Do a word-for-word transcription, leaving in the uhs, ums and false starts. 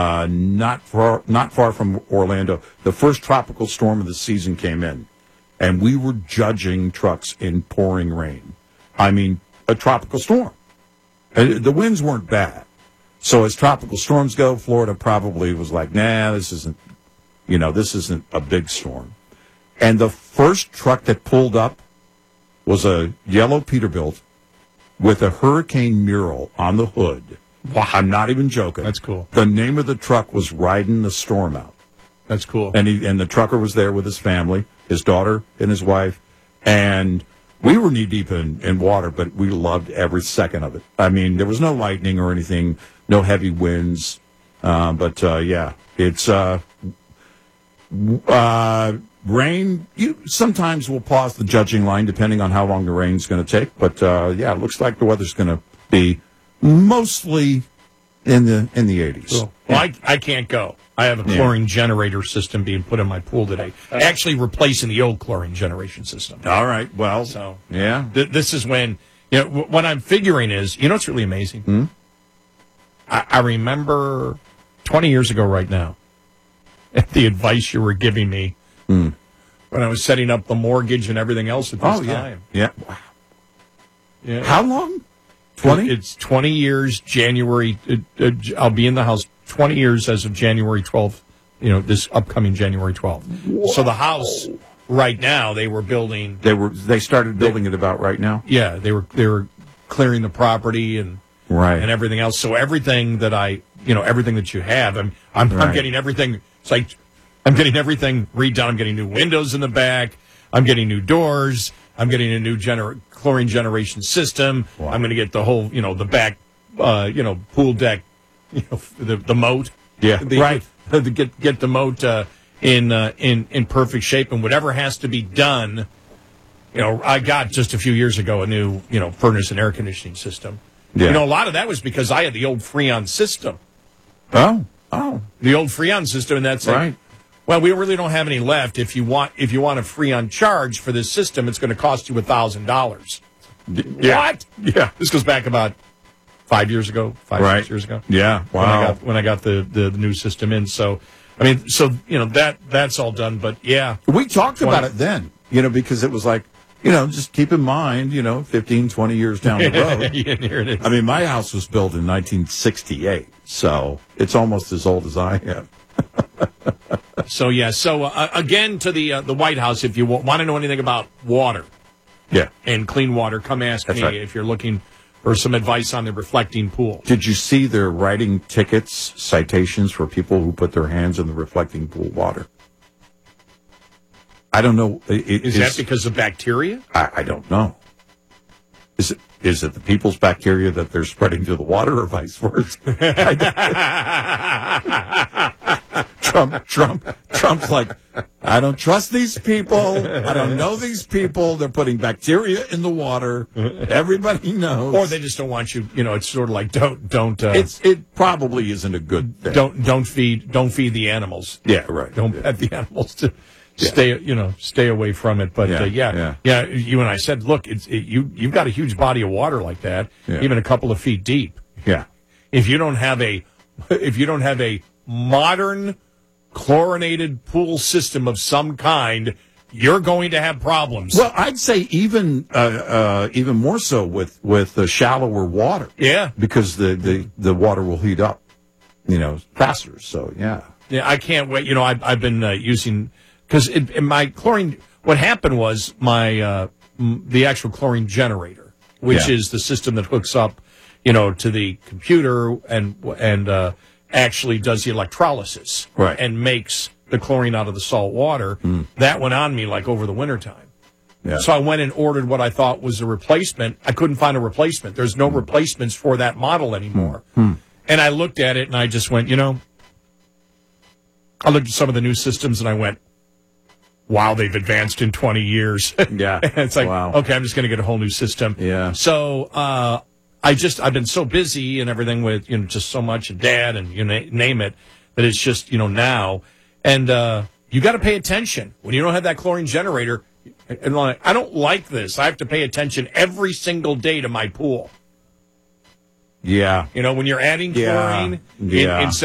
uh, not far not far from Orlando. The first tropical storm of the season came in, and we were judging trucks in pouring rain. I mean, a tropical storm. And the winds weren't bad. So as tropical storms go, Florida probably was like, nah, this isn't, you know, this isn't a big storm. And the first truck that pulled up was a yellow Peterbilt with a hurricane mural on the hood. Wow, I'm not even joking. That's cool. The name of the truck was Riding the Storm Out. That's cool. And he and the trucker was there with his family, his daughter and his wife, and we were knee-deep in, in water, but we loved every second of it. I mean, there was no lightning or anything, no heavy winds, uh, but, uh, yeah, it's uh, uh, rain. You sometimes will pause the judging line depending on how long the rain's going to take, but, uh, yeah, it looks like the weather's going to be mostly in the in the eighties. Cool. Well, Yeah. I, I can't go. I have a chlorine yeah. generator system being put in my pool today. Actually replacing the old chlorine generation system. All right. Well, so yeah. Th- this is when, you know, w- what I'm figuring is, you know what's really amazing? Hmm? I-, I remember twenty years ago right now, the advice you were giving me hmm. when I was setting up the mortgage and everything else at this oh, yeah. time. Yeah. Wow. Yeah. How long? twenty? It's twenty years, January. Uh, uh, I'll be in the house twenty years as of January twelfth, you know, this upcoming January twelfth. Whoa. So the house right now, they were building. They were. They started building they, it about right now? Yeah, they were they were clearing the property and right. and everything else. So everything that I, you know, everything that you have, I'm, I'm, right. I'm getting everything. It's like I'm getting everything redone. I'm getting new windows in the back. I'm getting new doors. I'm getting a new gener- chlorine generation system. Wow. I'm going to get the whole, you know, the back, uh, you know, pool deck, you know, the the moat. Yeah, the, right. The, the, get get the moat uh, in uh, in in perfect shape, and whatever has to be done. You know, I got just a few years ago a new, you know, furnace and air conditioning system. Yeah. You know, a lot of that was because I had the old Freon system. Oh, oh, the old Freon system, and that's right. Like, well, we really don't have any left. If you want, if you want a Freon charge for this system, it's going to cost you a thousand dollars. What? Yeah, this goes back about five years ago, five right. six years ago. Yeah, wow. When I got, when I got the, the, the new system in, so I mean, so you know that that's all done. But yeah, we talked about it then, you know, because it was like, you know, just keep in mind, you know, fifteen, twenty years down the road. Yeah, here it is. I mean, my house was built in nineteen sixty-eight, so it's almost as old as I am. So, yeah. So, uh, again, to the uh, the White House, if you w- want to know anything about water yeah, and clean water, come ask That's me right. if you're looking for some advice on the reflecting pool. Did you see they're writing tickets, citations for people who put their hands in the reflecting pool water? I don't know. It, is, is that because of bacteria? I, I don't know. Is it is it the people's bacteria that they're spreading to the water, or vice versa? Trump, Trump, Trump's like, I don't trust these people. I don't know these people. They're putting bacteria in the water. Everybody knows. Or they just don't want you. You know, it's sort of like don't don't. Uh, it's it probably isn't a good thing. Don't don't feed don't feed the animals. Yeah, right. Don't yeah. pet the animals to. Stay, you know, stay away from it. But yeah, uh, yeah, yeah, yeah. You and I said, look, it's it, you. You've got a huge body of water like that, yeah. even a couple of feet deep. Yeah. If you don't have a, if you don't have a modern chlorinated pool system of some kind, you're going to have problems. Well, I'd say even uh, uh, even more so with with the shallower water. Yeah, because the, the, the water will heat up, you know, faster. So yeah, yeah. I can't wait. You know, I've I've been uh, using. Because in my chlorine, what happened was my uh, m- the actual chlorine generator, which yeah. is the system that hooks up, you know, to the computer and and uh, actually does the electrolysis right. and makes the chlorine out of the salt water. Mm. That went on me like over the wintertime. Yeah. So I went and ordered what I thought was a replacement. I couldn't find a replacement. There's no mm. replacements for that model anymore. Mm. And I looked at it and I just went, you know, I looked at some of the new systems and I went, wow, they've advanced in twenty years. Yeah. It's like, wow. okay, I'm just going to get a whole new system. Yeah. So uh, I just, I've been so busy and everything with, you know, just so much and dad and you na- name it, that it's just, you know, now. And uh, you got to pay attention. When you don't have that chlorine generator, and like, I don't like this. I have to pay attention every single day to my pool. Yeah. You know, when you're adding yeah. chlorine yeah. in, in